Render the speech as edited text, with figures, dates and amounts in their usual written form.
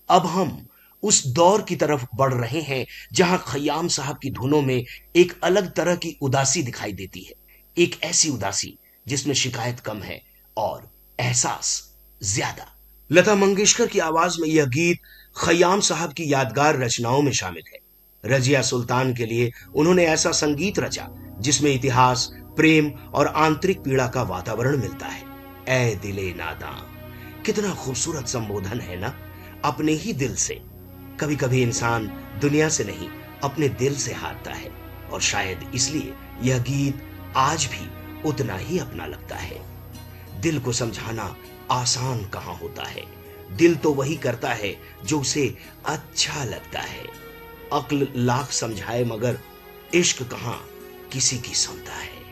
अब हम उस दौर की तरफ बढ़ रहे हैं जहां खयाम साहब की धुनों में एक अलग तरह की उदासी दिखाई देती है। एक ऐसी उदासी जिसमें शिकायत कम है और एहसास ज्यादा। लता मंगेशकर की आवाज में यह गीत खयाम साहब की यादगार रचनाओं में शामिल है। रजिया सुल्तान के लिए उन्होंने ऐसा संगीत रचा जिसमें इतिहास, प्रेम और आंतरिक पीड़ा का वातावरण मिलता है। ए दिले नादां, कितना खूबसूरत संबोधन है ना, अपने ही दिल से। कभी कभी इंसान दुनिया से नहीं, अपने दिल से हारता है, और शायद इसलिए यह गीत आज भी उतना ही अपना लगता है। दिल को समझाना आसान कहां होता है, दिल तो वही करता है जो उसे अच्छा लगता है। अक्ल लाख समझाए मगर इश्क कहां किसी की सुनता है।